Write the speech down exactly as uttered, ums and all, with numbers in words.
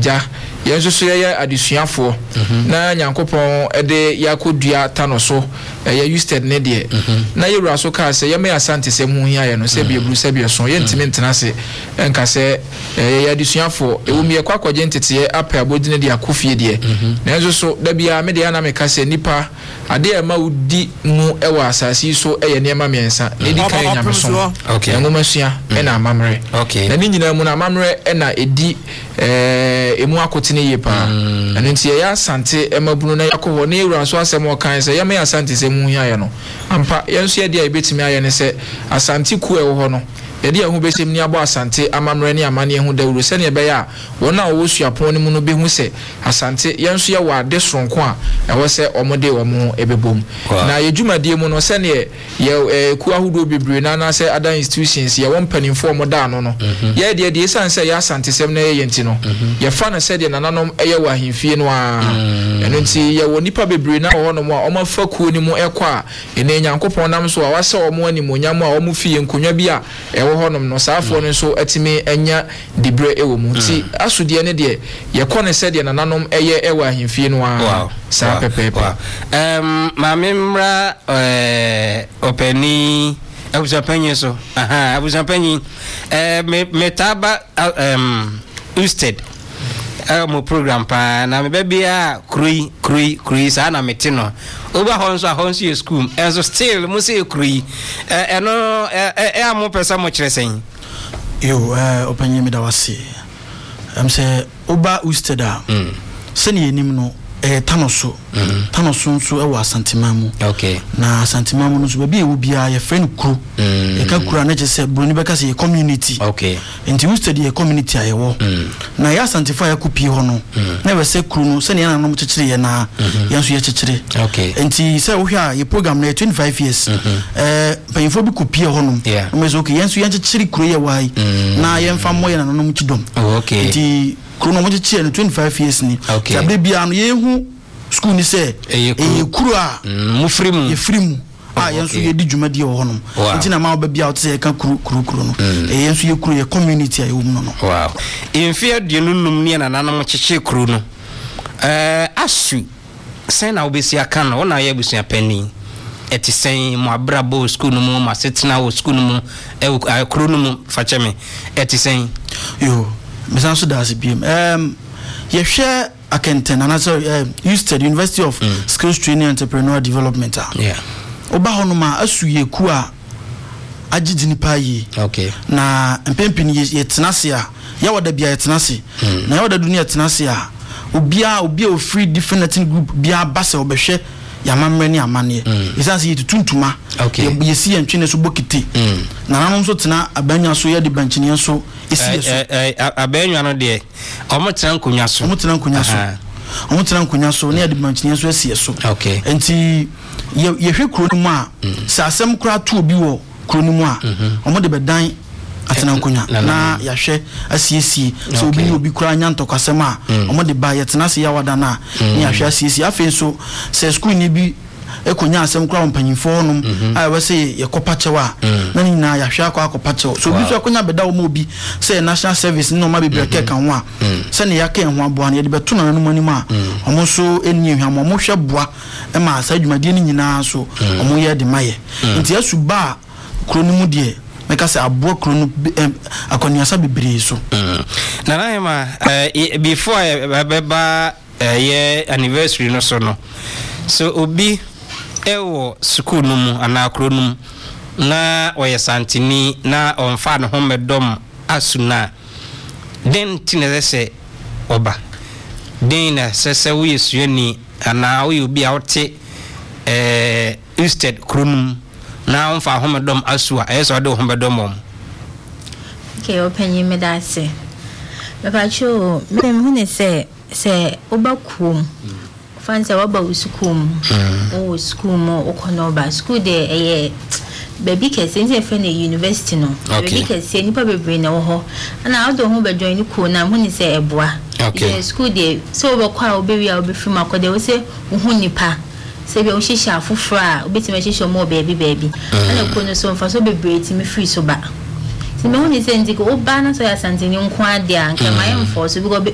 agya yenso so ye adesuafo na nyankopon ede yakodua tanoso ye usted ne de na yewura so ka se ye me asante se mu hia ye no se bi ebru se bi so ye ntimi ntena se enka se ye adesuafo ewumi ye kwakwaje ntete apa abodine de akofie de na yenso so da bia me de ya na me ka se nipa ade e ma udi mu e wa asasi so e ye niema miensa ne di kan nyame so okay ngoma sua e na amamre okay na ni nyina mu na amamre e na edi eh emu akotene ye pa anu nti ye asante e mabunu na yakoho na ewura so asem o kan se ye me asante se mu hia ye no ampa yenso ye de a ebetimi aye ne se asante ku e wo ho no yedi ahu besem ni abo asante amamre ni amane hu dawuro se ne be ya wona wo suapon ni mu no be hu se asante yenso ye wa de sonko a e wo se omode wo mu ebebom na yedwumadie mu no se ne ye ku ahudo bebre na na se other institutions ye won panimfo mo da no no ye de de san se ye asante sem na ye yenti no ye fa na se de nananom eye wa ahemfie no a eno nti ye wo nipa bebre na wo no mo a omafa ku ni mu ekwa ene nyankopon nam so a wase wo mo animonyam a wo mu fie nkonwa bi a e honom no saafo no so atimi anya dibre ewo mu ti asudie ne de ye kone se de nananom eye ewa ahemfie no a sa pepepe em ma memra eh openi abuza penye so aha abuza penye eh metaba em usted eh mo program pa na me bebia krui krui krui sa na metino oba honso ahonso ye school enso still mo se krui eh eno eh amo pesa mo kiresen yo eh openye me da wase am se oba usted mm se ne enim no eh tanoso mm tanoso nso e wa santimamu okay na santimamu no so ba bi e wo bia ye friend kru mm e ka kru na je se broni be ka se community okay enti usted ye community ayewo mm na ya santifa ya kupi ho no na we se kru no se ne na no mchechire ye na ye nso ye chechire okay enti se wo hwa ye program na twenty-five years eh payifo bi kupi ho no me so okay ye nso ye chechire kru ye wai na ye mfa mo ye na no mchidom okay enti kru no mchechire no twenty-five years ni sabe bia no ye hu school ni se e kuru a mu frimu ye frimu ah yenso ye di dwumadi wo honom nti na ma ba bia o te ka kuru kuru kuru no e yenso ye kuru ye community ayo mu no wow infia dienunum ne na nanom cheche kuru no eh asu sen na obesi aka no na ye busia pani eti sen mo abrabo school no mo masetna wo school no mo e kuru no mo facheme eti sen yo mesanso da asibiem em ye hwe akenten and also uh, Usted University of mm. Skills Training and Entrepreneur Development yeah oba hono ma asuye ku a agidini pa yi okay na mpempini ye tenase a ya wada bia ye tenase mm. na ya wada dunia tenase a obia obia o free different ethnic group bia base obehwe ya mamre ni amane isanse ye tuntuma okay ye si antwene so bokiti mm. na nanom so tena abanya so ye de banchine so esi so eh abanya no de omo tena nkonya so omo tena nkonya so omo tena nkonya so ne de banchine so esi so okay enti ye ye hwe kro ni mu a sa asem kra to obi wo kro ni mu a omo de bedan atena nkonya na ya hwe asiesi so obi obi kra nya ntokasem a omo de ba ye tena se ya wada na ne ya hwe asiesi afen so se school ni bi ekonya asem kra mpanyimfo no a we se ye kopa chewa na ni na ya hwe akwa akopa chewa so obi so akonya beda wo mo bi se national service no ma bibia keka ho a se ne ya ka ho aboa ne ye de beto na no mani ma omo so eni hwam omo hwe boa e ma asa dwumadie ni nyina so omo ye de maye nti asuba kronimu de meka se abo krono akoniasa bibire so na na ma before beba ye anniversary no so no so obi ewo school no mu ana akronum na oye santini na onfa no homedom asuna den tinese oba den na sese wo yesuani ana wo obi a wote eh Usted kronum na onfa homedom asua eso de homedom mom okay openyi me da se me pa cho me hu ne se se oba kum fancy waba usukum o school mo okono ba school de eh baby kese nse fe na university no baby kese nipa bebre na wo ho na ado ho ba join ku na hu ni se eboa okay school de so oba kwa obewi a obefi makode wo se hu nipa se be o hihia afoforo a obetima hihia mo baby baby na ko no so mfa so bebre ti me free so ba ti me hu ni se ndiko oba na so ya santini nko ade a nka ma yemfo so bi